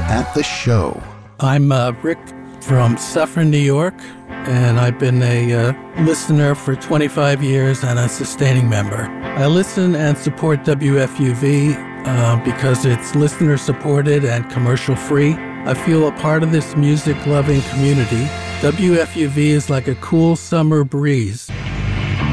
at the show. I'm Rick from Suffern, New York, and I've been a listener for 25 years and a sustaining member. I listen and support WFUV because it's listener-supported and commercial-free. I feel a part of this music-loving community. WFUV is like a cool summer breeze